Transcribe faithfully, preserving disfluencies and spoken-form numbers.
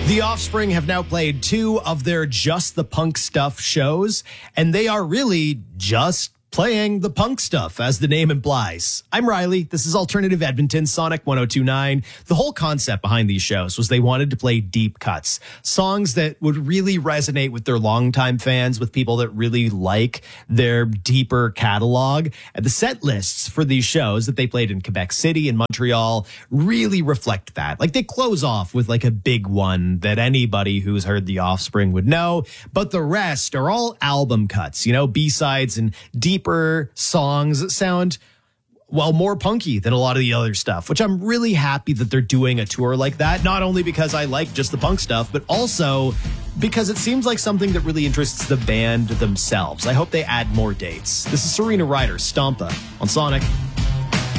The Offspring have now played two of their Just the Punk Stuff shows, and they are really just playing the punk stuff, as the name implies. I'm Riley. This is Alternative Edmonton, Sonic one oh two point nine. The whole concept behind these shows was they wanted to play deep cuts, songs that would really resonate with their longtime fans, with people that really like their deeper catalog. And the set lists for these shows that they played in Quebec City and Montreal really reflect that. Like, they close off with like a big one that anybody who's heard The Offspring would know, but the rest are all album cuts, you know, B-sides and deep songs that sound, well, more punky than a lot of the other stuff, which I'm really happy that they're doing a tour like that, not only because I like just the punk stuff, but also because it seems like something that really interests the band themselves. I hope they add more dates. This is Serena Ryder, Stompa on Sonic.